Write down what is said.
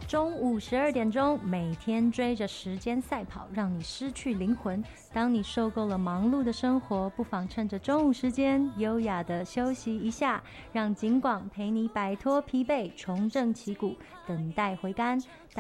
中午12点钟，每天追着时间赛跑，让你失去灵魂。当你受够了忙碌的生活，不妨趁着中午时间，优雅的休息一下，让景广陪你摆脱疲惫，重振旗鼓，等待回甘。